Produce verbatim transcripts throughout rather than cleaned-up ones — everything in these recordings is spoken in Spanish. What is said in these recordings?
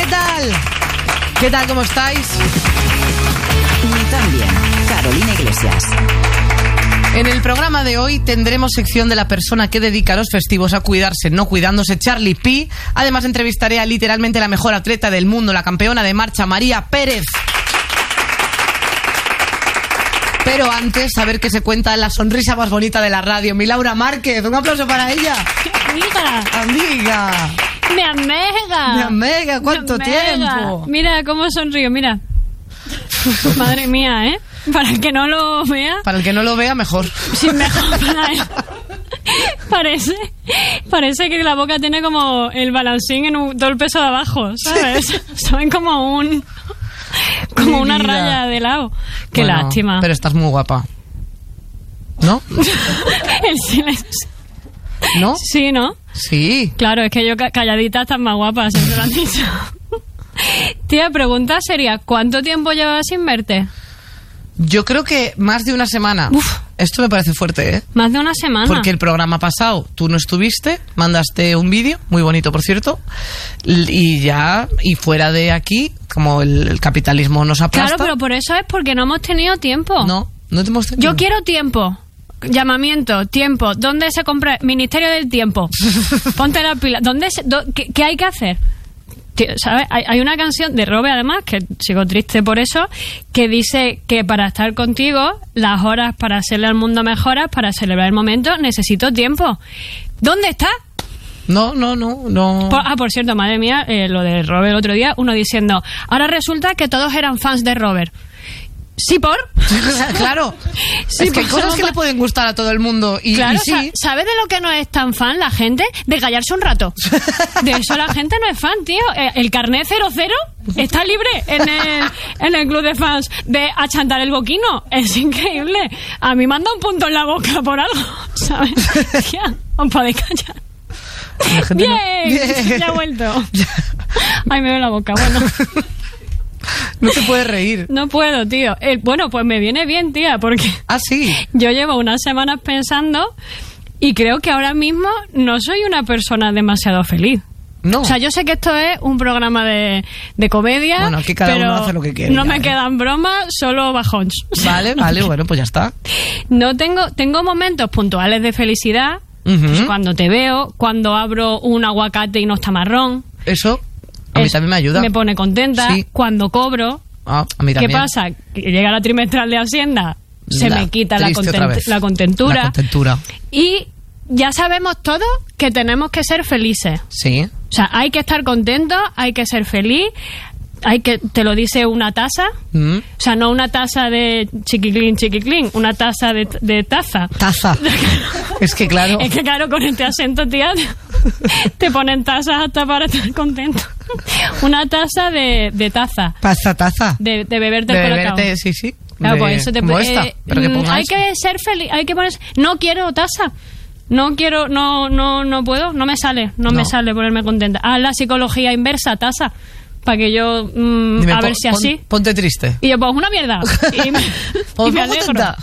¿qué tal? ¿Qué tal, cómo estáis? También, Carolina Iglesias. En el programa de hoy tendremos sección de la persona que dedica los festivos a cuidarse, no cuidándose, Charlie P. Además entrevistaré a literalmente la mejor atleta del mundo, la campeona de marcha, María Pérez. Pero antes, a ver qué se cuenta la sonrisa más bonita de la radio, mi Laura Márquez. Un aplauso para ella. Amiga. Amiga. Mi amiga. Mi amiga, ¿cuánto Mi amiga. tiempo? Mira cómo sonrío, mira. Madre mía, ¿eh? Para el que no lo vea. Para el que no lo vea, mejor. Sí, mejor para él. Parece, parece que la boca tiene como el balancín en un, todo el peso de abajo, ¿sabes? Son como un... Como Mi una vida. raya de lado. Qué Bueno, lástima. Pero estás muy guapa. ¿No? El silencio. ¿No? Sí, ¿no? Sí. Claro, es que yo ca- calladita estás más guapa, siempre lo han dicho. Tía, pregunta sería, ¿cuánto tiempo llevas sin verte? Yo creo que más de una semana. Uf. Esto me parece fuerte, ¿eh? Más de una semana. Porque el programa pasado tú no estuviste, mandaste un vídeo, muy bonito por cierto, l- y ya, y fuera de aquí, como el, el capitalismo nos aplasta. Claro, pero por eso es porque no hemos tenido tiempo. No, no te hemos tenido. Yo quiero tiempo. Llamamiento, tiempo. ¿Dónde se compra? Ministerio del Tiempo. Ponte la pila. ¿Dónde se, do- qué, qué hay que hacer? Tío, ¿sabes? Hay, hay una canción de Robe, además, que sigo triste por eso, que dice que para estar contigo, las horas para hacerle al mundo mejoras, para celebrar el momento, necesito tiempo. ¿Dónde está? No, no, no, no. Por- ah, por cierto, madre mía, eh, lo de Robert el otro día, uno diciendo, ahora resulta que todos eran fans de Robert. ¿Sí por? Claro. Sí, es que hay pues cosas somos que fa- le pueden gustar a todo el mundo. Y, Claro, y sí. sa- ¿sabes de lo que no es tan fan la gente? De callarse un rato. De eso la gente no es fan, tío. Eh, El carnet cero cero está libre en el, en el club de fans de achantar el boquino. Es increíble. A mí me han dado un punto en la boca por algo, ¿sabes? Tía, os podéis callar. La gente no- ¡Bien! Bien. Ya ha vuelto. Ay, me veo la boca, bueno. No te puedes reír. No puedo, tío. Eh, bueno, pues me viene bien, tía, porque Ah, sí. yo llevo unas semanas pensando y creo que ahora mismo no soy una persona demasiado feliz. No. O sea, yo sé que esto es un programa de, de comedia, Bueno, aquí cada pero uno hace lo que quiere, no ya, me ¿eh? quedan bromas, solo bajons. Vale, vale, bueno, pues ya está. No tengo, tengo momentos puntuales de felicidad, Ujú. pues cuando te veo, cuando abro un aguacate y no está marrón. Eso a mí Eso también me ayuda. Me pone contenta. Sí. Cuando cobro. Ah, a mí ¿Qué también. pasa? Que llega la trimestral de Hacienda, se La me quita la, triste otra content- vez. la contentura. La contentura. Y ya sabemos todos que tenemos que ser felices. Sí. O sea, hay que estar contentos, hay que ser feliz, hay que, te lo dice una taza. Mm. O sea, no una taza de chiquiclín, chiquiclín, una taza de, de taza. Taza. Es que claro. Es que claro, con este acento, tía, te ponen tazas hasta para estar contento. Una taza de, de taza, Pasa taza. de, de beberte De el colocao. beberte, sí, sí. Claro, De- pues eso te como puede- esta, eh, pero que mm, ponga hay eso. que ser feliz, hay que ponerse, no quiero taza. No quiero, no, no, no puedo, no me sale, no, No. me sale ponerme contenta. Haz la psicología inversa, taza, para que yo, mm, Dime, a ver pon- si pon- así. Ponte triste. Y yo, pues una mierda. Y me, Pues y me muy alegro. contenta.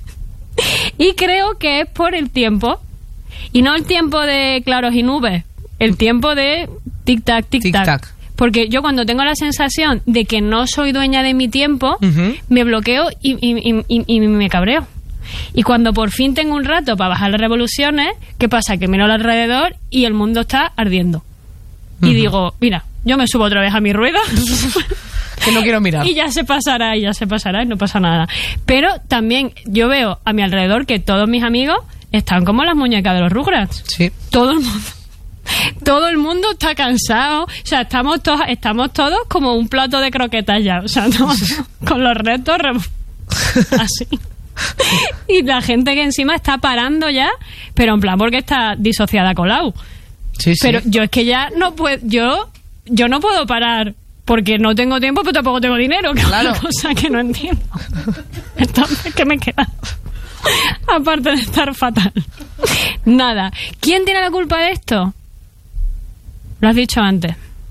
Y creo que es por el tiempo. Y no el tiempo de claros y nubes. El tiempo de tic-tac, tic-tac. Tic-tac. Porque yo cuando tengo la sensación de que no soy dueña de mi tiempo, Ujú. me bloqueo y, y- y- y- y me cabreo. Y cuando por fin tengo un rato para bajar las revoluciones, ¿qué pasa? Que miro al alrededor y el mundo está ardiendo. Y Ujú. digo, mira, yo me subo otra vez a mi rueda Que no quiero mirar. y ya se pasará, y ya se pasará, y no pasa nada. Pero también yo veo a mi alrededor que todos mis amigos están como las muñecas de los Rugrats. Sí. Todo el mundo. Todo el mundo está cansado. O sea, estamos todos, estamos todos como un plato de croquetas ya. O sea, no, con los restos re- así. Y la gente que encima está parando ya, pero en plan porque está disociada Colau. Sí, sí. Pero yo es que ya no puedo, yo, yo no puedo parar porque no tengo tiempo, pero tampoco tengo dinero, que Claro. es una cosa que no entiendo. Entonces, ¿qué me queda? Aparte de estar fatal. Nada. ¿Quién tiene la culpa de esto? Lo has dicho antes.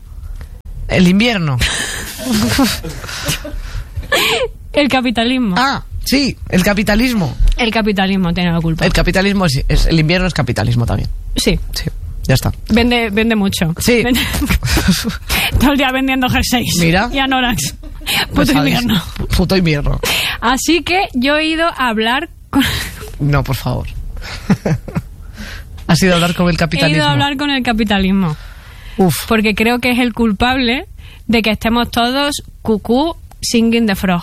El invierno. El capitalismo. Ah, sí, el capitalismo. El capitalismo tiene la culpa. El capitalismo es, es- el invierno es capitalismo también. Sí. Sí, ya está. Vende, vende mucho. Sí. Vende- Todo el día vendiendo jerseys. Mira. Y anoraks. Pues Puto sabes, invierno. Puto invierno. Así que yo he ido a hablar con... No, por favor. Has ido a hablar con el capitalismo. He ido a hablar con el capitalismo. Uf. Porque creo que es el culpable de que estemos todos cucú singing the frog.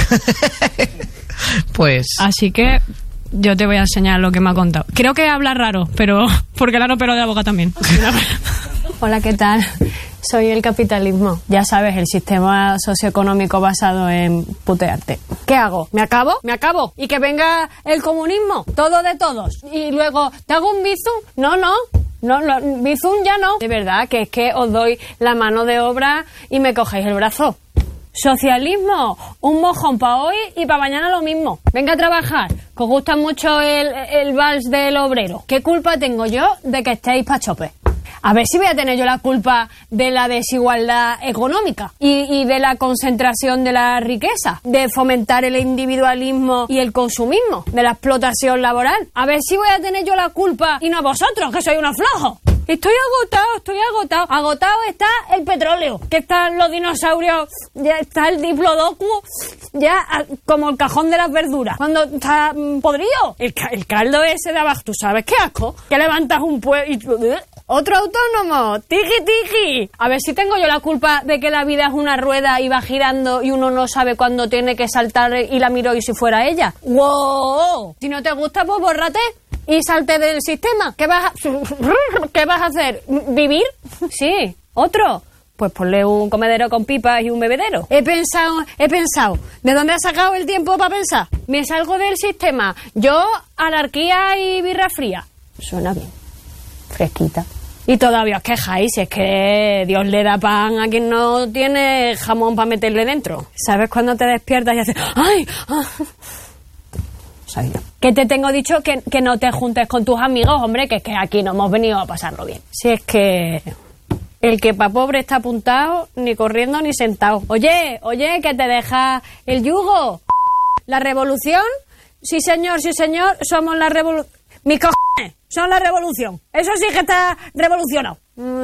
Pues... Así que yo te voy a enseñar lo que me ha contado. Creo que habla raro, pero... Porque el pero de la boca también. Hola, ¿qué tal? Soy el capitalismo. Ya sabes, el sistema socioeconómico basado en putearte. ¿Qué hago? ¿Me acabo? ¿Me acabo? ¿Y que venga el comunismo? Todo de todos. Y luego, ¿te hago un bizum? No, no. No, no, bizum ya no. De verdad, que es que os doy la mano de obra y me cogéis el brazo. Socialismo, un mojón para hoy y para mañana lo mismo. Venga a trabajar, que os gusta mucho el, el vals del obrero. ¿Qué culpa tengo yo de que estéis pa' chope? A ver si voy a tener yo la culpa de la desigualdad económica y, y de la concentración de la riqueza, de fomentar el individualismo y el consumismo, de la explotación laboral. A ver si voy a tener yo la culpa y no vosotros, que sois unos flojos. Estoy agotado, estoy agotado. Agotado está el petróleo, que están los dinosaurios, ya está el diplodocus, ya como el cajón de las verduras. Cuando está mmm, podrido, el, el caldo ese de abajo, ¿tú sabes qué asco? Que levantas un pueblo y... Otro autónomo, tiji tiji. A ver si tengo yo la culpa de que la vida es una rueda y va girando y uno no sabe cuándo tiene que saltar y la miro y si fuera ella. ¡Wow! Si no te gusta, pues bórrate y salte del sistema. ¿Qué vas a, ¿qué vas a hacer? ¿Vivir? Sí. ¿Otro? Pues ponle un comedero con pipas y un bebedero. He pensado, he pensado. ¿De dónde has sacado el tiempo para pensar? Me salgo del sistema. Yo, anarquía y birra fría. Suena bien. Fresquita. Y todavía os quejáis, si es que Dios le da pan a quien no tiene jamón para meterle dentro. ¿Sabes cuando te despiertas y haces ¡ay! Ah. Sabía. Que te tengo dicho que, que no te juntes con tus amigos, hombre, que es que aquí no hemos venido a pasarlo bien. Si es que el que pa' pobre está apuntado, ni corriendo ni sentado. Oye, oye, que te deja el yugo. ¿La revolución? Sí, señor, sí, señor, somos la revolución. ¡Mis cojones! Son la revolución. Eso sí que está revolucionado.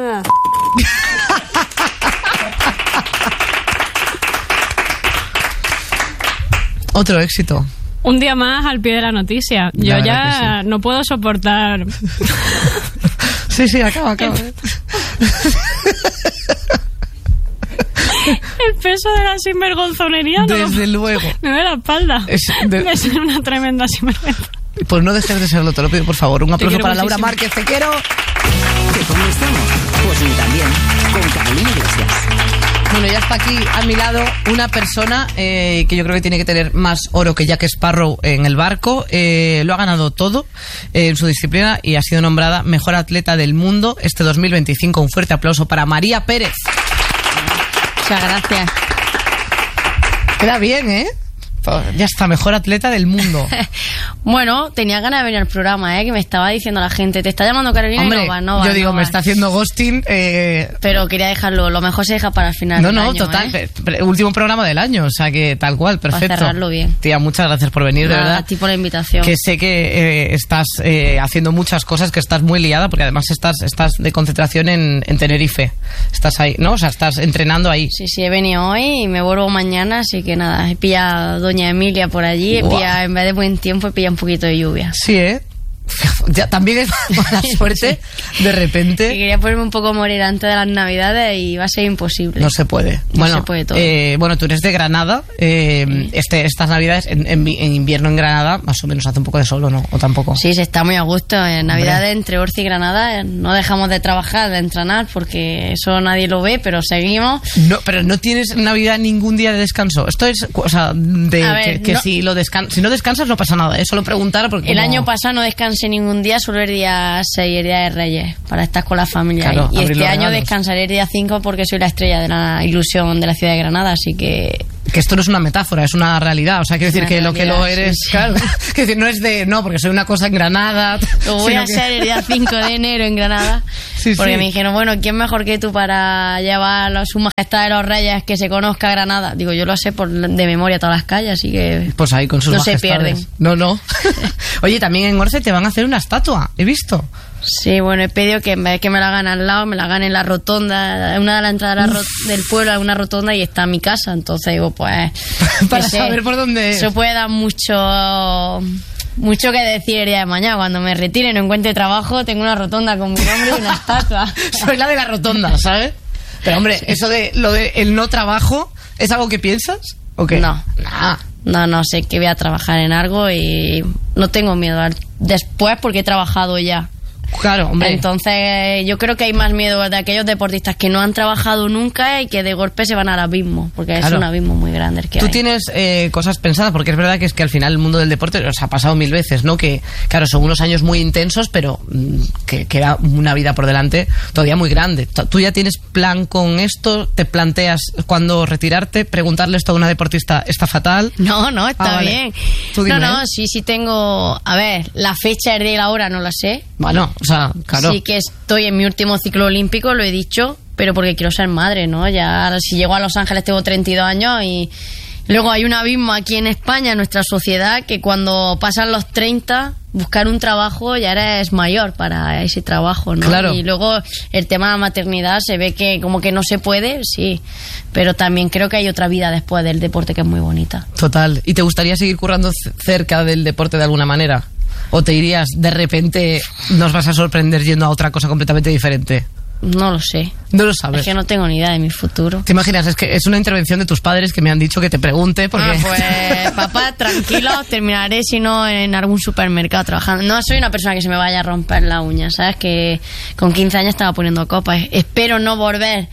Otro éxito. Un día más al pie de la noticia. Yo La ya sí. no puedo soportar... Sí, sí, acaba, acaba. El peso de la sinvergonzonería, ¿no? Desde luego. Me duele la espalda. Es de... de ser una tremenda sinvergüenza. Pues no dejes de serlo, te lo pido por favor. Un aplauso para muchísimo. Laura Márquez, te quiero. ¿Que cómo estamos? Pues ni también, con Carolina Iglesias. Bueno, ya está aquí a mi lado una persona eh, que yo creo que tiene que tener más oro que Jack Sparrow en el barco. Eh, lo ha ganado todo eh, en su disciplina y ha sido nombrada mejor atleta del mundo este dos mil veinticinco. Un fuerte aplauso para María Pérez. Muchas gracias. Queda bien, ¿eh? Ya está, mejor atleta del mundo. Bueno, tenía ganas de venir al programa, ¿eh? Que me estaba diciendo la gente, te está llamando Carolina. Hombre, y no va, no va, yo digo, no me va. está haciendo ghosting. Eh... Pero quería dejarlo, lo mejor se deja para el final No, del no, año, total. ¿eh? pe- pe- último programa del año, o sea que tal cual, perfecto. Para cerrarlo bien. Tía, muchas gracias por venir, de Nada, verdad. a ti por la invitación. Que sé que eh, estás eh, haciendo muchas cosas, que estás muy liada, porque además estás estás de concentración en, en Tenerife. Estás ahí, ¿no? O sea, estás entrenando ahí. Sí, sí, he venido hoy y me vuelvo mañana, así que nada, he pillado a Doña Emilia por allí, he Buah. pillado, en vez de buen tiempo, he pillado un poquito de lluvia. Sí, ¿eh? Ya, también es mala suerte, de Que repente. quería ponerme un poco morera antes de las Navidades y va a ser imposible. No se puede. No Bueno, se puede todo. eh, bueno, tú eres de Granada. Eh, este, estas Navidades, en, en, en invierno en Granada, más o menos hace un poco de sol, ¿o no? ¿O tampoco? Sí, se está muy a gusto. En Navidades, entre Orci y Granada, eh, no dejamos de trabajar, de entrenar, porque eso nadie lo ve, pero seguimos. No, pero no tienes Navidad ningún día de descanso. Esto es, o sea, de A ver, que, que no- si lo descan si no descansas no pasa nada, ¿eh? Solo preguntar porque El como- año pasado no descansé ningún día, solo el día seis, el día de Reyes, para estar con la familia. Claro, y abrir este los año regalos. descansaré el día cinco porque soy la estrella de la ilusión de la ciudad de Granada, así que... que esto no es una metáfora, es una realidad. O sea, quiero decir Una que lo que realidad, lo sí, eres, sí. claro. Quiero decir, no es de, no, porque soy una cosa en Granada. Lo voy sino a que- hacer el día cinco de enero en Granada. Sí, porque sí. me dijeron, bueno, ¿quién mejor que tú para llevar a su majestad de los reyes que se conozca Granada? Digo, yo lo sé por de memoria todas las calles, así que... Pues ahí con sus No se majestades. pierden. No, no. Oye, también en Orce te van a hacer una estatua, he visto. Sí, bueno, he pedido que en vez de que me la hagan al lado, me la hagan en la rotonda, una de las entradas de la ro- del pueblo, es una rotonda y está en mi casa. Entonces digo, pues... Para sé, saber por dónde... Eso puede dar mucho... Mucho que decir el día de mañana. Cuando me retire y no encuentre trabajo, tengo una rotonda con mi nombre y una estatua. Soy la de la rotonda, ¿sabes? Pero hombre, eso de lo de el no trabajo, ¿es algo que piensas? ¿O qué? No. Nah. No, no, sé que voy a trabajar en algo y no tengo miedo al después porque he trabajado ya. Claro, hombre. Entonces yo creo que hay más miedo de aquellos deportistas que no han trabajado nunca y que de golpe se van al abismo, porque Claro. es un abismo muy grande el que Tú hay. tienes eh, cosas pensadas, porque es verdad que es que al final el mundo del deporte os ha pasado mil veces, ¿no? Que, claro, son unos años muy intensos, pero mm, que queda una vida por delante todavía muy grande. T- ¿Tú ya tienes plan con esto? ¿Te planteas cuándo retirarte? ¿Preguntarle esto a una deportista está fatal? No, no, está Ah, vale. bien. Tú dime, no, no, ¿eh? sí, sí tengo... A ver, la fecha y la hora no la sé. Bueno, o sea, claro. Sí que estoy en mi último ciclo olímpico, lo he dicho, pero porque quiero ser madre, ¿no? Ya si llego a Los Ángeles tengo treinta y dos años y luego hay un abismo aquí en España, en nuestra sociedad, que cuando pasan los treinta, buscar un trabajo ya eres mayor para ese trabajo, ¿no? Claro. Y luego el tema de la maternidad se ve que como que no se puede, sí, pero también creo que hay otra vida después del deporte que es muy bonita. Total. ¿Y te gustaría seguir currando c- cerca del deporte de alguna manera? ¿O te irías, de repente, nos vas a sorprender yendo a otra cosa completamente diferente? No lo sé. No lo sabes. Es que no tengo ni idea de mi futuro. ¿Te imaginas? Es que es una intervención de tus padres que me han dicho que te pregunte porque... Ah, pues papá, tranquilo, terminaré si no en algún supermercado trabajando. No soy una persona que se me vaya a romper la uña, ¿sabes? Que con quince años estaba poniendo copas. Espero no volver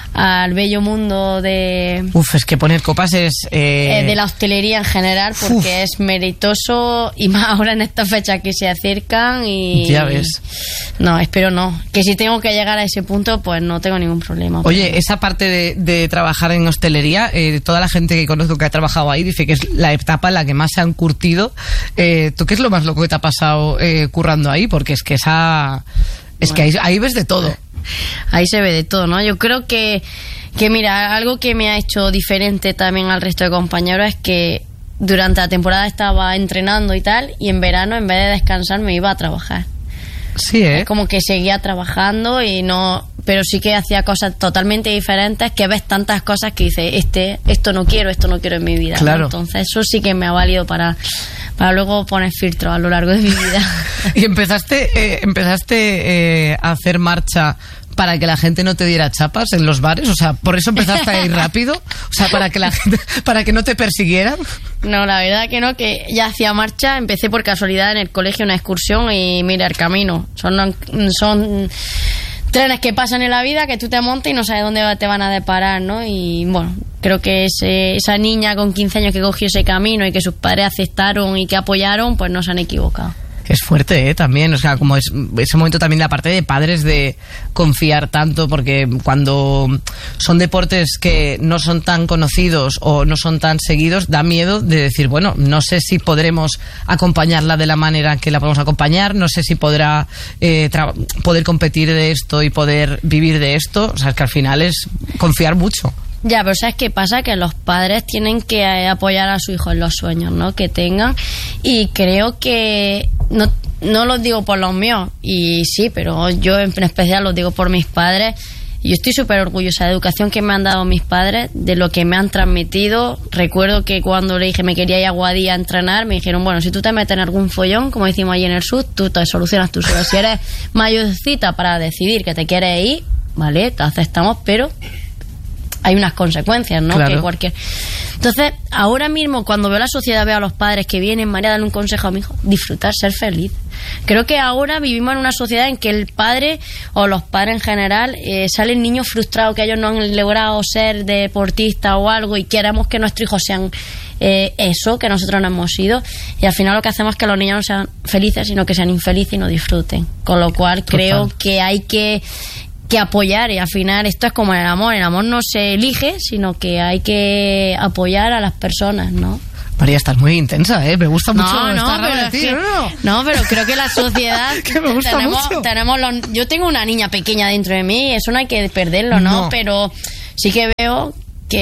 al bello mundo de... Uf, es que poner copas es... Eh... Eh, de la hostelería en general, porque Uf. es meritoso y más ahora en estas fechas que se acercan y... Ya ves. No, espero no. Que si tengo que llegar a ese punto, pues no tengo ningún problema. Oye, esa parte de, de trabajar en hostelería, eh, toda la gente que conozco que ha trabajado ahí dice que es la etapa en la que más se han curtido. Eh, ¿Tú qué es lo más loco que te ha pasado eh, currando ahí? Porque es que esa... Es bueno. que ahí, ahí ves de todo. Ahí se ve de todo, ¿no? Yo creo que, que, mira, algo que me ha hecho diferente también al resto de compañeros es que durante la temporada estaba entrenando y tal, y en verano, en vez de descansar, me iba a trabajar. Sí, ¿eh? Es como que seguía trabajando y no... Pero sí que hacía cosas totalmente diferentes, que ves tantas cosas que dices, este, esto no quiero, esto no quiero en mi vida. Claro. ¿no? Entonces eso sí que me ha valido para, para luego poner filtros a lo largo de mi vida. Y empezaste, eh, empezaste eh, a hacer marcha para que la gente no te diera chapas en los bares, o sea, por eso empezaste a ir rápido, o sea, para que la gente, para que no te persiguieran. No, la verdad que no, que ya hacía marcha, empecé por casualidad en el colegio una excursión y mira el camino, son son trenes que pasan en la vida, que tú te montas y no sabes dónde te van a deparar, ¿no? Y bueno, creo que ese, esa niña con quince años que cogió ese camino y que sus padres aceptaron y que apoyaron, pues no se han equivocado. Es fuerte, ¿eh? También, o sea, como es ese momento también la parte de padres de confiar tanto, porque cuando son deportes que no son tan conocidos o no son tan seguidos, da miedo de decir, bueno, no sé si podremos acompañarla de la manera que la podemos acompañar, no sé si podrá eh, tra- poder competir de esto y poder vivir de esto, o sea, es que al final es confiar mucho. Ya, pero ¿sabes qué pasa? Que los padres tienen que apoyar a su hijo en los sueños, ¿no? Que tengan. Y creo que... No, no los digo por los míos, y sí, pero yo en especial los digo por mis padres. Yo estoy súper orgullosa de la educación que me han dado mis padres, de lo que me han transmitido. Recuerdo que cuando le dije me quería ir a Guadía a entrenar, me dijeron, bueno, si tú te metes en algún follón, como decimos allí en el sur, tú te solucionas tú solo. Si eres mayorcita para decidir que te quieres ir, vale, te aceptamos, pero... hay unas consecuencias, ¿no? Claro. Que cualquier... Entonces, ahora mismo, cuando veo la sociedad, veo a los padres que vienen, María, darle un consejo a mi hijo, disfrutar, ser feliz. Creo que ahora vivimos en una sociedad en que el padre, o los padres en general, eh, salen niños frustrados que ellos no han logrado ser deportistas o algo, y queremos que nuestros hijos sean eh, eso, que nosotros no hemos sido, y al final lo que hacemos es que los niños no sean felices, sino que sean infelices y no disfruten. Con lo cual, Total. creo que hay que... que apoyar, y al final esto es como en el amor, el amor no se elige, sino que hay que apoyar a las personas, ¿no? María, estás muy intensa, ¿eh? Me gusta mucho No, no, esta pero rara es de ti, que- ¿no? no, pero creo que la sociedad Que me gusta tenemos, mucho. tenemos los- yo tengo una niña pequeña dentro de mí, eso no hay que perderlo, ¿no? No. Pero sí que veo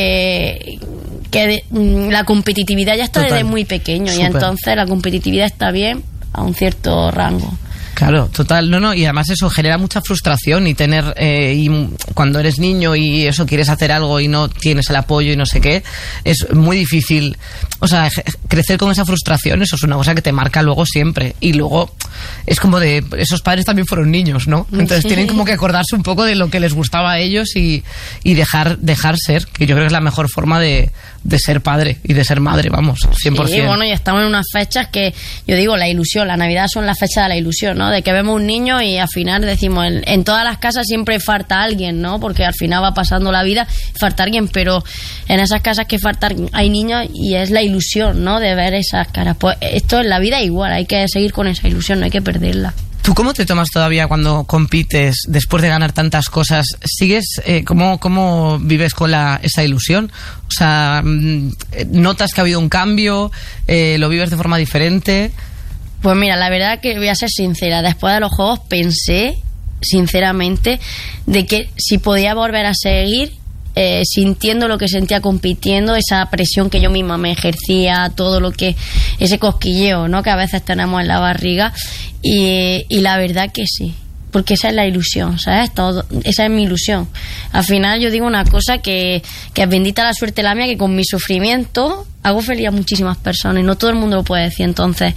que que de- mm, la competitividad ya está Total. desde muy pequeño, y Súper. entonces la competitividad está bien a un cierto rango. Claro, total, no, no, y además eso genera mucha frustración y tener, eh, y cuando eres niño y eso quieres hacer algo y no tienes el apoyo y no sé qué, es muy difícil, o sea, crecer con esa frustración, eso es una cosa que te marca luego siempre, y luego es como de, esos padres también fueron niños, ¿no? Entonces sí. Tienen como que acordarse un poco de lo que les gustaba a ellos y, y dejar, dejar ser, que yo creo que es la mejor forma de, de ser padre y de ser madre, vamos, cien por ciento. Sí, bueno, y estamos en unas fechas que, yo digo, la ilusión, la Navidad son las fechas de la ilusión, ¿no? De que vemos un niño y al final decimos, en, en todas las casas siempre falta alguien, ¿no? Porque al final va pasando la vida, falta alguien, pero en esas casas que falta hay niños y es la ilusión, ¿no? De ver esas caras. Pues esto en la vida igual, hay que seguir con esa ilusión, no hay que perderla. ¿Tú cómo te tomas todavía cuando compites después de ganar tantas cosas? ¿Sigues, eh, cómo, cómo vives con la, esa ilusión? O sea, ¿notas que ha habido un cambio? Eh, ¿Lo vives de forma diferente? Pues mira, la verdad que voy a ser sincera, después de los Juegos pensé, sinceramente, de que si podía volver a seguir eh, sintiendo lo que sentía compitiendo, esa presión que yo misma me ejercía, todo lo que, ese cosquilleo, ¿no?, que a veces tenemos en la barriga, y, y la verdad que sí. Porque esa es la ilusión, ¿sabes? Todo, esa es mi ilusión. Al final yo digo una cosa que, que es bendita la suerte la mía, que con mi sufrimiento hago feliz a muchísimas personas y no todo el mundo lo puede decir. Entonces,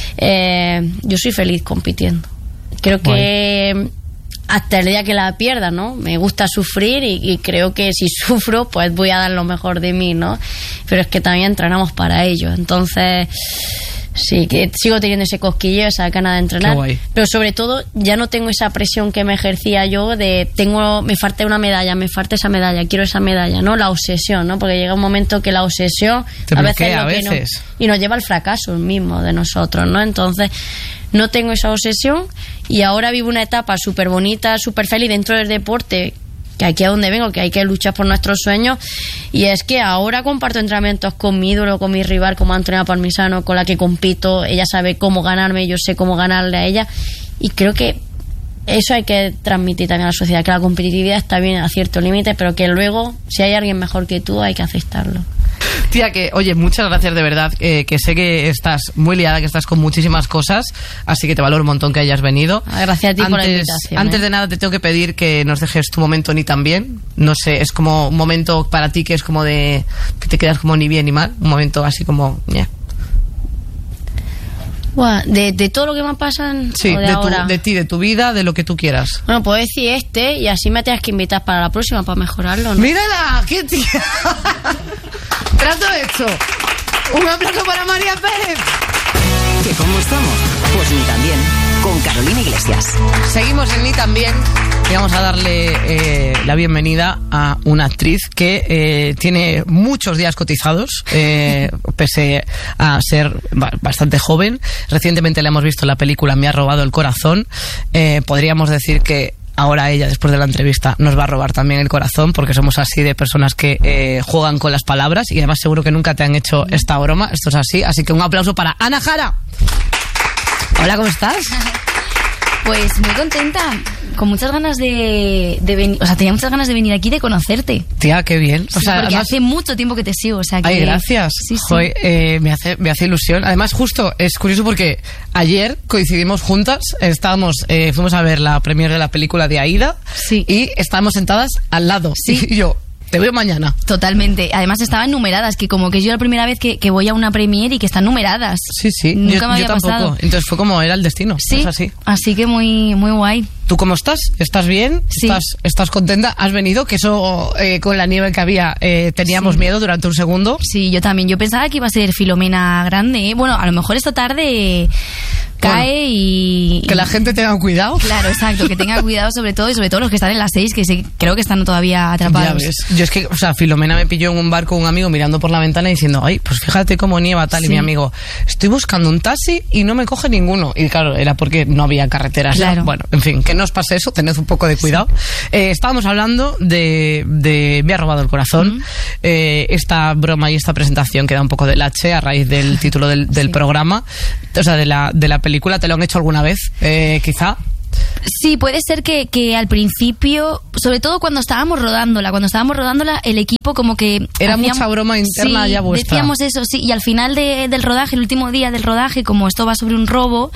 eh, yo soy feliz compitiendo. Creo que bueno, hasta el día que la pierda, ¿no? Me gusta sufrir y, y creo que si sufro, pues voy a dar lo mejor de mí, ¿no? Pero es que también entrenamos para ello. Entonces, sí, que sigo teniendo ese cosquilleo, esa gana de entrenar, pero sobre todo ya no tengo esa presión que me ejercía yo de tengo, me falta una medalla, me falta esa medalla, quiero esa medalla, ¿no? La obsesión, ¿no? Porque llega un momento que la obsesión te a veces, bloquea, lo que a veces. No, y nos lleva al fracaso mismo de nosotros, ¿no? Entonces no tengo esa obsesión y ahora vivo una etapa súper bonita, súper feliz dentro del deporte, que aquí a donde vengo, que hay que luchar por nuestros sueños, y es que ahora comparto entrenamientos con mi ídolo, con mi rival, como Antonella Palmisano, con la que compito. Ella sabe cómo ganarme, yo sé cómo ganarle a ella, y creo que eso hay que transmitir también a la sociedad, que la competitividad está bien a cierto límite, pero que luego, si hay alguien mejor que tú, hay que aceptarlo. Tía, que, oye, muchas gracias de verdad, eh, que sé que estás muy liada, que estás con muchísimas cosas, así que te valoro un montón que hayas venido. Gracias a ti antes, por la invitación. Antes ¿eh? de nada te tengo que pedir que nos dejes tu momento ni tan bien. No sé, es como un momento para ti que es como de, que te quedas como ni bien ni mal, un momento así como, yeah. Bueno, de, de todo lo que me pasa sí, o de, de, ahora. Tu, de ti, de tu vida, de lo que tú quieras. Bueno, puedo decir este y así me tengas que invitar para la próxima para mejorarlo, ¿no? ¡Mírala! ¡Qué tía! ¡Trato hecho! ¡Un aplauso para María Pérez! ¿Que cómo estamos? Pues ni tan bien, con Carolina Iglesias. Seguimos en Ni También y vamos a darle eh, la bienvenida a una actriz que eh, tiene muchos días cotizados, eh, pese a ser bastante joven. Recientemente la hemos visto en la película Me ha robado el corazón. Eh, podríamos decir que ahora ella, después de la entrevista, nos va a robar también el corazón, porque somos así de personas que eh, juegan con las palabras, y además seguro que nunca te han hecho esta broma. Esto es así, así que un aplauso para Ana Jara. Hola, ¿cómo estás? Pues muy contenta, con muchas ganas de, de venir, o sea, tenía muchas ganas de venir aquí, de conocerte. Tía, qué bien. O sí, sea, porque además, hace mucho tiempo que te sigo, o sea que... Ay, gracias. Sí, sí. Joder, eh, me hace, me hace ilusión. Además, justo, es curioso porque ayer coincidimos juntas, estábamos, eh, fuimos a ver la premiere de la película de Aida, sí, y estábamos sentadas al lado. Sí. Y yo, te veo mañana. Totalmente. Además estaban numeradas, que como que es yo la primera vez que, que voy a una premiere y que están numeradas. Sí, sí. Nunca yo, me había yo tampoco. pasado. Entonces fue como era el destino. Sí. Es así. Así que muy, muy guay. ¿Tú cómo estás? ¿Estás bien? Sí. ¿Estás, estás contenta? ¿Has venido? Que eso, eh, con la nieve que había, eh, teníamos sí. miedo durante un segundo. Sí, yo también. Yo pensaba que iba a ser Filomena grande, ¿eh? Bueno, a lo mejor esta tarde cae bueno, y... Que la gente tenga cuidado. Claro, exacto. Que tenga cuidado sobre todo, y sobre todo los que están en las seis, que sí, creo que están todavía atrapados. Ya ves. Yo es que, o sea, Filomena me pilló en un bar con un amigo mirando por la ventana y diciendo, ay, pues fíjate cómo nieva tal. Sí. Y mi amigo, estoy buscando un taxi y no me coge ninguno. Y claro, era porque no había carreteras. Claro. Bueno, en fin, que no os pase eso, tened un poco de cuidado. Sí. Eh, estábamos hablando de, de Me ha robado el corazón. Mm. Eh, esta broma y esta presentación que da un poco de lache a raíz del título del, del sí. programa, o sea, de la, de la película. ¿Te lo han hecho alguna vez? Eh, quizá. Sí, puede ser que, que al principio, sobre todo cuando estábamos rodándola, cuando estábamos rodándola, el equipo como que... Era hacíamos, mucha broma interna sí, ya vuestra. Decíamos eso, sí, y al final de, del rodaje, el último día del rodaje, como esto va sobre un robo,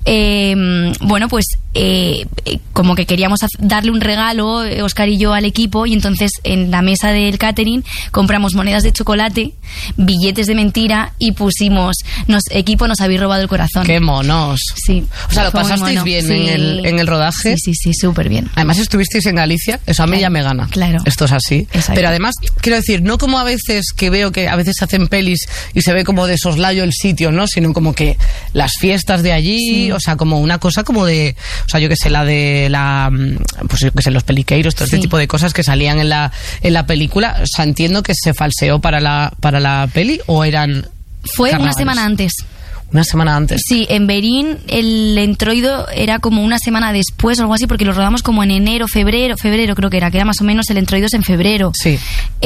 eh, bueno, pues eh, como que queríamos darle un regalo, Óscar y yo, al equipo, y entonces en la mesa del catering compramos monedas de chocolate, billetes de mentira y pusimos, nos, equipo, nos habéis robado el corazón. ¡Qué monos! Sí. O sea, ¿lo fue muy pasasteis mono. bien Sí. en, el, en el rodaje? Sí, sí, sí, súper bien. Además estuvisteis en Galicia, eso a mí Claro, ya me gana. claro. Esto es así. Exacto. Pero además, quiero decir, no como a veces que veo que a veces se hacen pelis y se ve como de soslayo el sitio, ¿no? Sino como que las fiestas de allí, Sí. o sea, como una cosa como de, o sea, yo que sé, la de la, pues yo que sé, los peliqueiros, todo este Sí. tipo de cosas que salían en la, en la película. O sea, entiendo que se falseó para la, para la peli o eran... Fue una carnavales. semana antes. Una semana antes. Sí, en Berín el entroido era como una semana después o algo así, porque lo rodamos como en enero, febrero, febrero creo que era, que era más o menos el entroido es en febrero. Sí.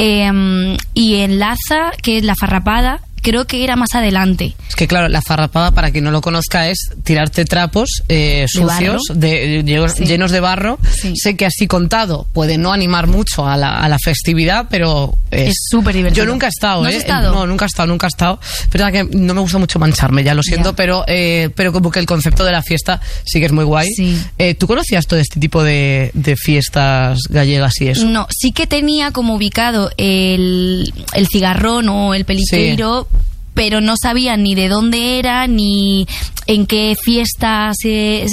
Eh, y en Laza, que es la farrapada, creo que era más adelante. Es que claro, la farrapada, para quien no lo conozca, es tirarte trapos eh, sucios, barro. de, llenos, Sí. llenos de barro. Sí. Sé que así contado puede no animar mucho a la, a la festividad, pero es Es súper divertido. Yo nunca he estado, ¿No ¿eh? has estado? No, nunca he estado, nunca he estado. Pero es verdad que no me gusta mucho mancharme, ya lo siento, Ya. pero eh, pero como que el concepto de la fiesta sí que es muy guay. Sí. Eh, ¿Tú conocías todo este tipo de, de fiestas gallegas y eso? No, sí que tenía como ubicado el, el cigarrón o el peliqueiro, pero no sabía ni de dónde era, ni en qué fiestas eh,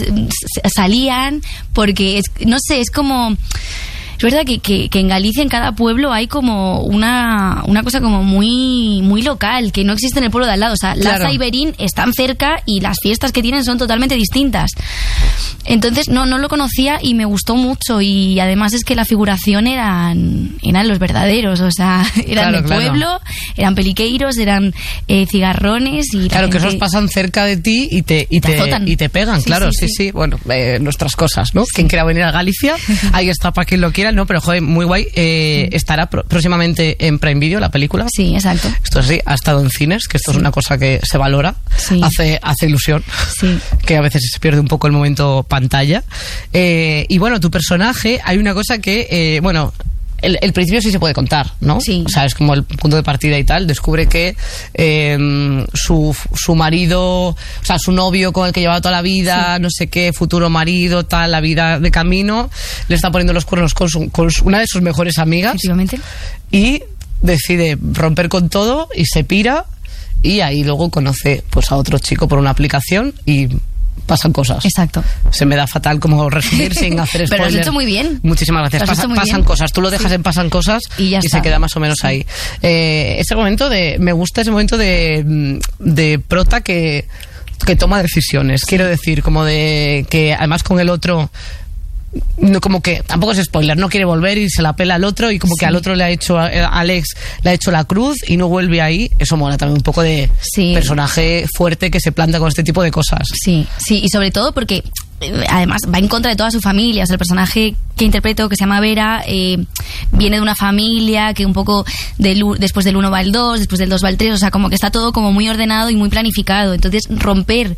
salían, porque, es, no sé, es como... Es verdad que, que, que en Galicia, en cada pueblo, hay como una, una cosa como muy, muy local, que no existe en el pueblo de al lado. O sea, Claro. Laza y Berín están cerca y las fiestas que tienen son totalmente distintas. Entonces, no, no lo conocía y me gustó mucho. Y además es que la figuración eran, eran los verdaderos. O sea, eran Claro, de claro. pueblo, eran peliqueiros, eran eh, cigarrones. Y la Claro, que gente- esos pasan cerca de ti y te, y Te te, azotan. y te pegan, Sí, claro, sí, sí, sí. sí. Bueno, eh, nuestras cosas, ¿no? Quien quiera venir a Galicia, ahí está para quien lo quiera, ¿no? Pero, joder, muy guay. Eh, estará pro- próximamente en Prime Video la película. Sí, exacto. Esto sí, ha estado en cines, que esto es una cosa que se valora, Sí. hace, hace ilusión, Sí. que a veces se pierde un poco el momento pantalla. Eh, y bueno, tu personaje, hay una cosa que, eh, bueno... El, el principio sí se puede contar, ¿no? Sí. O sea, es como el punto de partida y tal. Descubre que eh, su, su marido, o sea, su novio con el que llevaba toda la vida, no sé qué, futuro marido, tal, la vida de camino, le está poniendo los cuernos con, su- con su- una de sus mejores amigas Efectivamente. y decide romper con todo y se pira y ahí luego conoce pues a otro chico por una aplicación y pasan cosas. Exacto. Se me da fatal como resumir sin hacer spoiler. Pero lo has hecho muy bien. Muchísimas gracias. Lo has Pasa- hecho muy pasan bien. cosas. Tú lo dejas Sí. en pasan cosas Y ya se está. queda más o menos ahí. Eh, ese momento de... Me gusta ese momento de, mm, de prota que, que toma decisiones. Quiero decir, como de que además con el otro... No, como que tampoco es spoiler, no quiere volver y se la pela al otro y como que Sí. al otro le ha hecho a Alex le ha hecho la cruz y no vuelve ahí. Eso mola también un poco de Sí. personaje fuerte que se planta con este tipo de cosas. Sí, sí, y sobre todo porque eh, además va en contra de toda su familia. O sea, el personaje que interpreto, que se llama Vera, eh, viene de una familia que un poco del, u- después del uno va el dos, después del dos va el tres, o sea, como que está todo como muy ordenado y muy planificado. Entonces, romper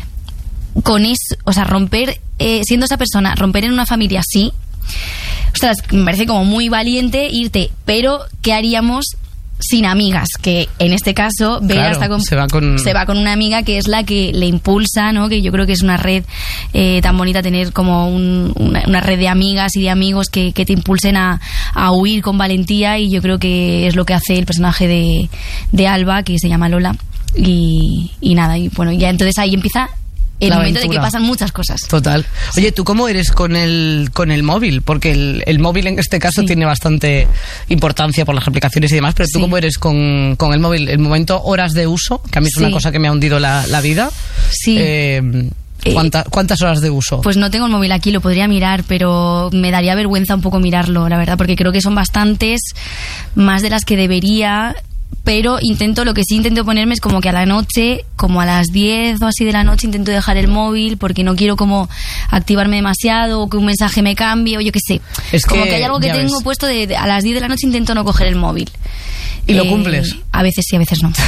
con eso, o sea, romper, eh, siendo esa persona, romper en una familia así, ostras, me parece como muy valiente irte, pero ¿qué haríamos sin amigas? Que en este caso Vera Claro, está con, se va con- se va con una amiga que es la que le impulsa, ¿no? Que yo creo que es una red eh, tan bonita tener como un- una, una red de amigas y de amigos que, que te impulsen a, a huir con valentía, y yo creo que es lo que hace el personaje de, de Alba, que se llama Lola, y, y nada, y bueno, ya entonces ahí empieza el La momento de aventura. que pasan muchas cosas. Total. Oye, ¿tú cómo eres con el con el móvil? Porque el, el móvil en este caso Sí. tiene bastante importancia por las aplicaciones y demás, pero ¿tú Sí. cómo eres con, con el móvil? El momento horas de uso, que a mí es una Sí. cosa que me ha hundido la, la vida. Sí. Eh, ¿cuánta- ¿Cuántas horas de uso? Pues no tengo el móvil aquí, lo podría mirar, pero me daría vergüenza un poco mirarlo, la verdad, porque creo que son bastantes, más de las que debería. pero intento, lo que sí intento ponerme es como que a la noche, como a las diez o así de la noche, intento dejar el móvil porque no quiero como activarme demasiado o que un mensaje me cambie o yo qué sé. Es como que, que hay algo que ya tengo ves. puesto de, de a las diez de la noche intento no coger el móvil. ¿Y lo cumples? A veces sí, a veces no.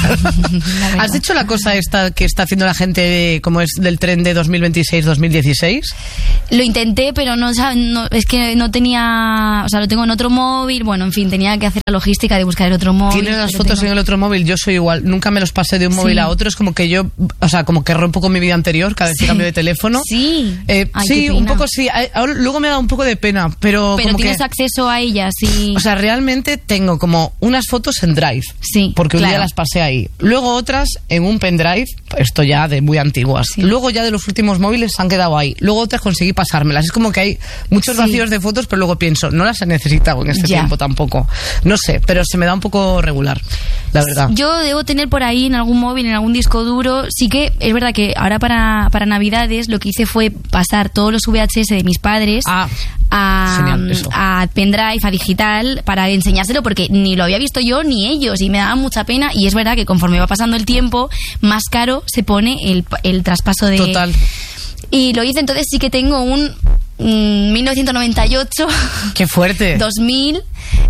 ¿Has hecho la cosa esta que está haciendo la gente de, como es del tren de dos mil veintiséis dos mil dieciséis? Lo intenté, pero no, no, es que no tenía, o sea, lo tengo en otro móvil, bueno, en fin, tenía que hacer la logística de buscar el otro móvil. ¿Tienes las pero fotos tengo- en el otro móvil? Yo soy igual, nunca me los pasé de un móvil Sí. a otro, es como que yo, o sea, como que rompo con mi vida anterior cada vez que Sí. cambio de teléfono. Sí. Eh, Ay, sí, qué un pena. poco sí. Ay, ahora- luego me da un poco de pena, pero, Pero como tienes que... acceso a ellas, sí. O sea, realmente tengo como unas fotos en Drive. Sí, Porque un día claro. las pasé ahí. Luego otras en un pendrive, esto ya de muy antiguas. Sí. Luego ya de los últimos móviles se han quedado ahí. Luego otras conseguí pasármelas. Es como que hay muchos Sí. vacíos de fotos, pero luego pienso, no las he necesitado en este Ya. tiempo tampoco. No sé, pero se me da un poco regular, la verdad. Yo debo tener por ahí en algún móvil, en algún disco duro. Sí que es verdad que ahora para, para Navidades lo que hice fue pasar todos los V H S de mis padres Ah, a, genial, eso. a pendrive, a digital, para enseñárselo porque ni lo había visto yo ni ellos y me daba mucha pena. Y es verdad que conforme va pasando el tiempo, más caro se pone el, el traspaso de... Total. Y lo hice, entonces sí que tengo un mm, mil novecientos noventa y ocho, Qué fuerte. dos mil,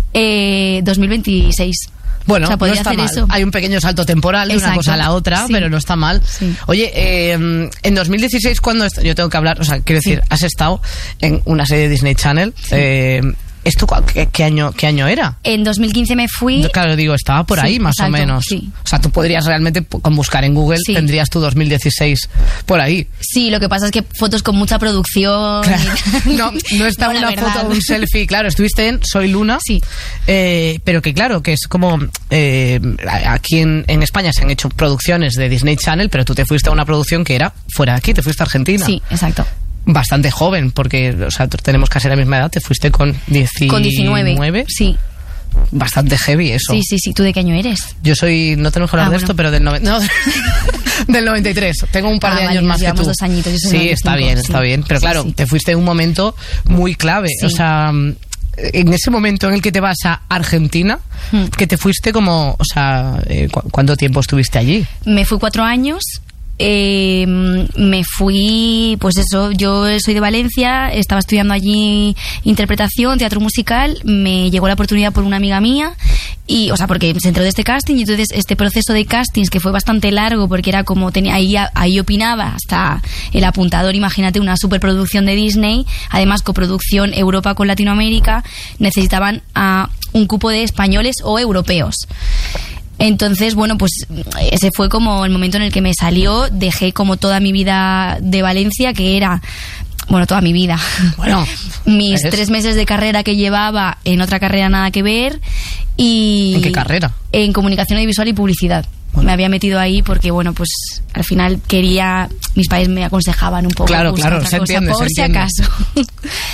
eh, dos mil veintiséis. Bueno, O sea, no podría está hacer mal. eso. Hay un pequeño salto temporal de una Exacto. cosa a la otra, Sí. pero no está mal. Sí. Oye, eh, en dos mil dieciséis, cuando est- yo tengo que hablar, o sea, quiero decir, has estado en una serie de Disney Channel. Eh, ¿Esto cua- qué, qué año qué año era? En dos mil quince me fui. Claro, digo, estaba por Sí, ahí más exacto, o menos. sí. O sea, tú podrías realmente, p- con buscar en Google, Sí. tendrías tu dos mil dieciséis por ahí. Sí, lo que pasa es que fotos con mucha producción. Claro. y- No, no está No, la una verdad. foto, un selfie. Claro, estuviste en Soy Luna. Sí. Eh, pero que claro, que es como... eh, aquí en, en España se han hecho producciones de Disney Channel, pero tú te fuiste a una producción que era fuera de aquí, te fuiste a Argentina. Sí, exacto. Bastante joven, porque o sea, tenemos casi la misma edad, te fuiste con diecinueve. Con diecinueve. Sí. Bastante heavy eso. Sí, sí, sí. ¿Tú de qué año eres? Yo soy, no tenemos que hablar Ah, de bueno. esto, pero del, noven- no, del noventa y tres. Tengo un par Ah, de vale, años nos más que llevamos tú. dos añitos, yo soy sí, noventa y está cinco, bien, sí. está bien. Pero Sí, claro, sí. te fuiste en un momento muy clave. Sí. O sea, en ese momento en el que te vas a Argentina, Hmm. que te fuiste como, o sea, eh, ¿cu- ¿cuánto tiempo estuviste allí? Me fui cuatro años. Eh, me fui, pues eso, yo soy de Valencia, estaba estudiando allí interpretación, teatro musical, me llegó la oportunidad por una amiga mía y, o sea, porque se enteró de este casting y entonces este proceso de castings que fue bastante largo porque era como tenía ahí, ahí opinaba hasta el apuntador, imagínate una superproducción de Disney, además coproducción Europa con Latinoamérica, necesitaban a un cupo de españoles o europeos. Entonces, bueno, pues ese fue como el momento en el que me salió, dejé como toda mi vida de Valencia, que era, bueno, toda mi vida. Bueno, mis es- tres meses de carrera que llevaba en otra carrera nada que ver y... ¿En qué carrera? En comunicación audiovisual y publicidad. Bueno. Me había metido ahí porque, bueno, pues al final quería, mis padres me aconsejaban un poco. Claro, busca claro, otra se cosa, entiende, por se si entiende. acaso.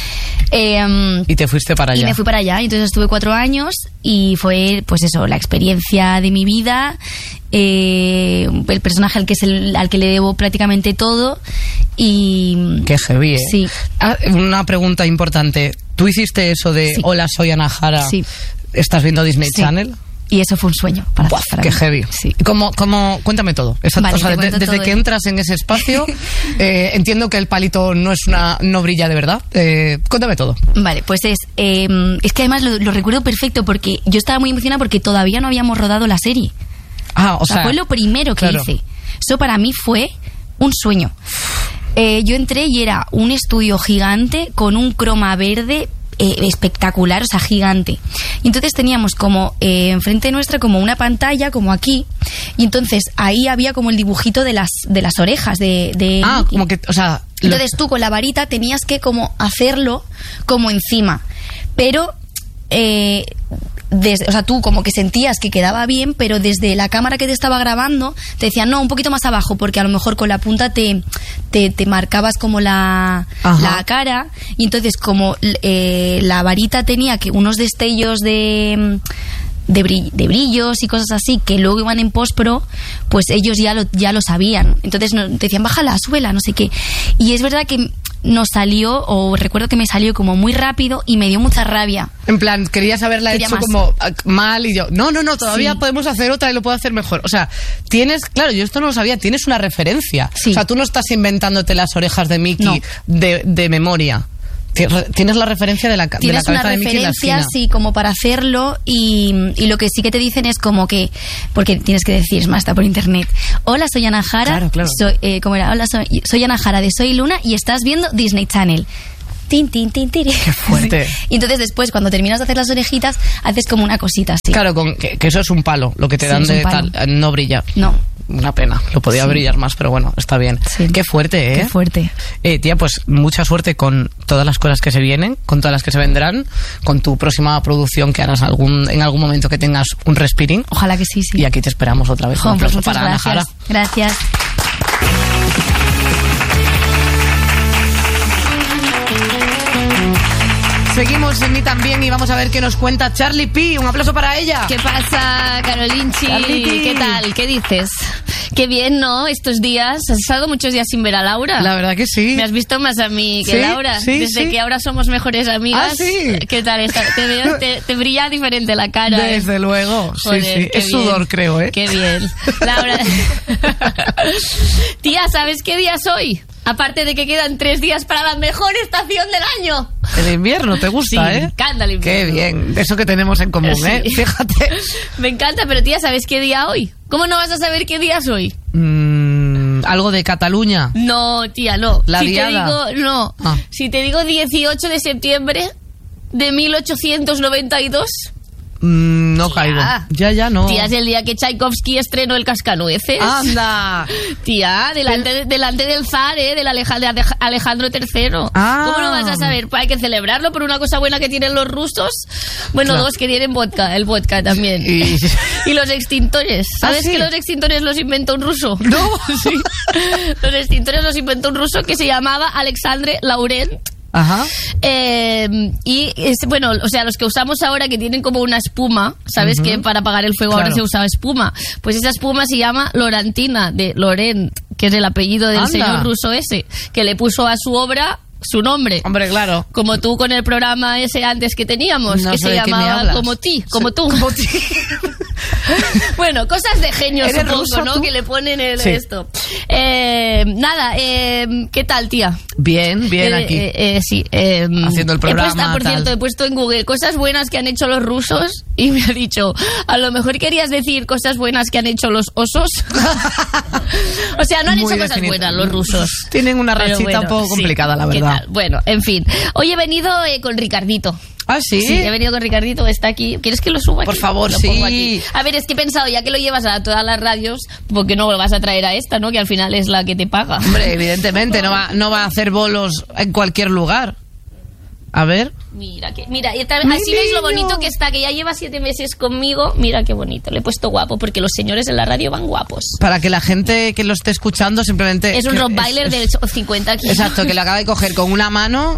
Em, Y te fuiste para allá. y me fui para allá, y entonces estuve cuatro años y fue, pues eso, la experiencia de mi vida, eh, el personaje al que, es el, al que le debo prácticamente todo y... Qué heavy, ¿eh? Sí. Ah, una pregunta importante. ¿Tú hiciste eso de Sí. hola, soy Ana Jara? Sí. ¿Estás viendo Disney Sí. Channel? Y eso fue un sueño para, Buah, para qué mí. heavy. Sí. ¿Cómo, cómo, cuéntame todo. Esa- Vale, o sea, te de- cuento desde todo. que entras en ese espacio, eh, entiendo que el palito no es una, no brilla de verdad. Eh, cuéntame todo. Vale, pues es eh, es que además lo, lo recuerdo perfecto porque yo estaba muy emocionada porque todavía no habíamos rodado la serie. Ah, o, O sea, fue lo primero que claro. hice. Eso para mí fue un sueño. Eh, yo entré y era un estudio gigante con un croma verde eh, espectacular, o sea, gigante. Y entonces teníamos como eh, enfrente nuestra como una pantalla, como aquí, y entonces ahí había como el dibujito de las de las orejas de, de Ah, Mickey. como que, o sea... lo- Entonces tú con la varita tenías que como hacerlo como encima. Pero, eh, desde, o sea, tú como que sentías que quedaba bien, pero desde la cámara que te estaba grabando te decían, no, un poquito más abajo, porque a lo mejor con la punta te, te, te marcabas como la, Ajá. la cara. Y entonces como eh, la varita tenía que unos destellos de... De, brill- de brillos y cosas así que luego iban en postpro, pues ellos ya lo, ya lo sabían. Entonces no, te decían, bájala, súbela, no sé qué. Y es verdad que nos salió, o recuerdo que me salió como muy rápido y me dio mucha rabia. En plan, querías haberla Quería hecho más. como ah, mal y yo, no, no, no, todavía Sí. podemos hacer otra y lo puedo hacer mejor. O sea, tienes, claro, yo esto no lo sabía, tienes una referencia. Sí. O sea, tú no estás inventándote las orejas de Mickey No. de, de memoria. Tienes la referencia de la, de la Tienes cabeza una de Mickey en la referencia, esquina. sí, como para hacerlo y, y lo que sí que te dicen es como que, porque tienes que decir, es más, está por internet. Hola, soy Ana Jara. Claro, claro. Soy, eh, ¿cómo era? Hola, soy, soy Ana Jara de Soy Luna y estás viendo Disney Channel. Tin, tin, tin, tin. Qué fuerte. Y entonces después, cuando terminas de hacer las orejitas, haces como una cosita así. Claro, con, que, que eso es un palo, lo que te Sí, dan es un de palo. tal, no brilla. No. Una pena, lo podía Sí. brillar más, pero bueno, está bien. Sí. Qué fuerte, ¿eh? Qué fuerte. Eh, tía, pues mucha suerte con todas las cosas que se vienen, con todas las que se vendrán, con tu próxima producción que harás algún, en algún momento que tengas un respiring. Ojalá que sí, sí. Y aquí te esperamos otra vez. Jo, Un pues aplauso muchas para Ana Jara. gracias. Gracias. Seguimos en Ni También y vamos a ver qué nos cuenta Charlie P. Un aplauso para ella. ¿Qué pasa, Carolinchi? Charliti. ¿Qué tal? ¿Qué dices? Qué bien, ¿no? Estos días. ¿Has estado muchos días sin ver a Laura? La verdad que sí. Me has visto más a mí que Sí, Laura. sí, Desde sí. que ahora somos mejores amigas. Ah, sí. ¿Qué tal? Está- Te veo, te, te brilla diferente la cara. ¿eh? Desde luego. Joder, sí, sí. qué Es bien. sudor, creo, ¿eh? Qué bien. Laura. Tía, ¿sabes qué día es hoy? Aparte de que quedan tres días para la mejor estación del año. El invierno, ¿te gusta, Sí, eh? me encanta el invierno. Qué bien. Eso que tenemos en común, Sí. ¿eh? Fíjate. Me encanta, pero tía, ¿sabes qué día hoy? ¿Cómo no vas a saber qué día es hoy? Mm, algo de Cataluña. No, tía, no. La si diada. te digo, no. Ah. Si te digo dieciocho de septiembre de mil ochocientos noventa y dos. Mm, no Tía. caigo. Ya, ya, no. Tía, es el día que Tchaikovsky estrenó el Cascanueces. ¡Anda! Tía, delante, de- delante del zar, ¿eh? Del Aleja- de Aleja- Alejandro tercero. Ah. ¿Cómo no vas a saber? Pues hay que celebrarlo por una cosa buena que tienen los rusos. Bueno, Claro. dos que tienen vodka, el vodka también. Y- Y los extintores. ¿Sabes ¿Ah, sí? que los extintores los inventó un ruso? No. Sí. Los extintores los inventó un ruso que se llamaba Alexandre Laurent. Ajá. Eh, y es, bueno, o sea, los que usamos ahora que tienen como una espuma, ¿sabes? Ujú. Que para apagar el fuego Claro. ahora se usaba espuma. Pues esa espuma se llama Lorantina, de Laurent, que es el apellido del Anda. señor ruso ese, que le puso a su obra su nombre. Hombre, claro. Como tú con el programa ese antes que teníamos, No que sé se de qué me llamaba hablas. Como ti, como tú. Como ti. Bueno, cosas de genio, ¿Eres supongo, ruso, ¿no? tú? Que le ponen el, Sí. esto. Eh, nada, eh, ¿qué tal, tía? Bien, bien Eh, aquí. eh, eh, sí. eh, Haciendo el he programa, puesto, por tal. cierto, he puesto en Google cosas buenas que han hecho los rusos y me ha dicho, a lo mejor querías decir cosas buenas que han hecho los osos. O sea, no han Muy hecho cosas definido. buenas los rusos. Tienen una Pero rachita bueno, un poco sí. complicada, la ¿Qué verdad. tal? Bueno, en fin. Hoy he venido eh, con Ricardito. Ah, sí. Sí, he venido con Ricardito, está aquí. ¿Quieres que lo suba aquí? Por favor, Lo sí. pongo aquí. A ver, es que he pensado, ya que lo llevas a todas las radios, porque no lo vas a traer a esta, ¿no? Que al final es la que te paga. Hombre, evidentemente, no va, no va a hacer bolos en cualquier lugar. A ver. Mira, que, mira, y tal- ¡Mi así veis lo niño! bonito que está, que ya lleva siete meses conmigo. Mira qué bonito, le he puesto guapo, porque los señores en la radio van guapos. Para que la gente que lo esté escuchando simplemente... Es un que- Rottweiler es- de cincuenta kilos. Exacto, que lo acaba de coger con una mano.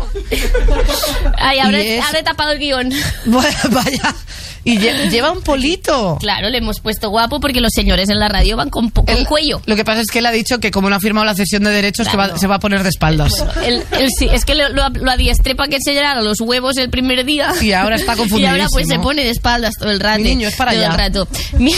Ay, ahora, y es- ahora he tapado el guión. Bueno, vaya. Y lle- lleva un polito. Claro, le hemos puesto guapo porque los señores en la radio van con, po- con Él- cuello. Lo que pasa es que él ha dicho que como no ha firmado la cesión de derechos, que Claro. va- se va a poner de espaldas. El- el- sí, es que lo, lo, lo adiestré para que enseñara los huevos el primer día. Y ahora está Y ahora pues se confundidísimo. pone de espaldas todo el rato. Mi niño, es para todo allá. el rato. Mi-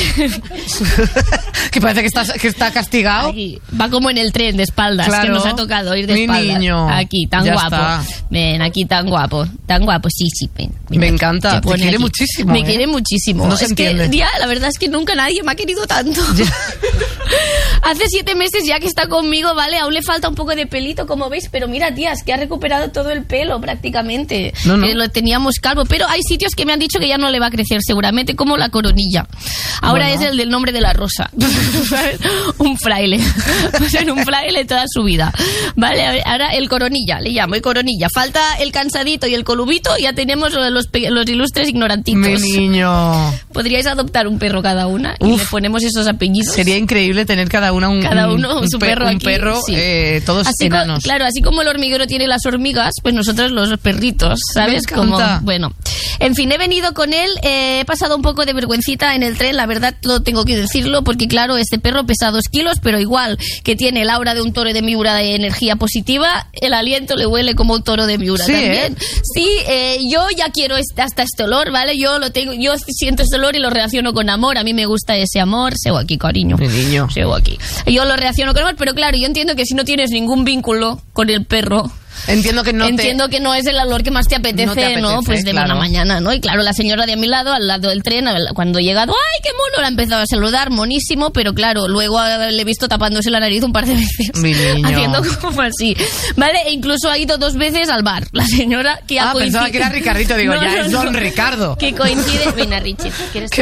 Que parece que está, que está castigado. Aquí. Va como en el tren de espaldas, Claro. que nos ha tocado ir de Mi espaldas. niño. Aquí, tan Ya guapo. está. Ven, aquí tan guapo. Tan guapo, sí, sí. Ven, ven Me aquí. encanta, Se te pone quiere aquí. muchísimo, Me ¿eh? quiere muchísimo. No se es entiende. que, ya, la verdad es que nunca nadie me ha querido tanto. Ya. Hace siete meses ya que está conmigo, ¿vale? Aún le falta un poco de pelito, como veis, pero mira, tía, es que ha recuperado todo el pelo prácticamente. No, no. Eh, lo teníamos calvo, pero hay sitios que me han dicho que ya no le va a crecer seguramente, como la coronilla. Ahora Bueno. es el del nombre de la rosa. ¿Sabes? Un fraile. Va a ser un fraile toda su vida. Vale, a ver, ahora el coronilla, le llamo, el coronilla. Falta el cansadito y el colubito, ya tenemos lo de los, pe- los ilustres ignorantitos. Mi niño. podríais adoptar un perro cada una y Uf, le ponemos esos apellidos. Sería increíble tener cada una un, Cada uno un, su pe- perro un aquí, perro, sí. eh, todos Así co- enanos. claro, así como el hormiguero tiene las hormigas, pues nosotros los perritos, ¿sabes? Me Como, encanta. bueno, en fin, he venido con él, eh, he pasado un poco de vergüencita en el tren, la verdad, lo tengo que decirlo, porque claro, este perro pesa dos kilos, pero igual que tiene el aura de un toro de Miura de energía positiva, el aliento le huele como un toro de Miura Sí, también. ¿eh? Sí, eh, yo ya quiero este, hasta este olor, ¿vale? Yo lo tengo, yo siento este olor y lo reacciono con amor, a mí me gusta ese amor, sigo aquí, cariño. Mi niño. Sigo aquí. Yo lo reacciono con amor, pero claro, yo entiendo que si no tienes ningún vínculo con el perro, Entiendo que no entiendo te... que no es el olor que más te apetece, No ¿no? te apetece, Pues de claro. buena mañana, ¿no? Y claro, la señora de a mi lado, al lado del tren, cuando he llegado, ¡ay, qué mono! La ha empezado a saludar, monísimo, pero claro, luego le he visto tapándose la nariz un par de veces. Mi niño. Haciendo como así. ¿Vale? E incluso ha ido dos veces al bar. La señora que ha Ah, pensaba que era Ricardito, digo, ya es don Ricardo. Que coincide... Venga, Richie, ¿quieres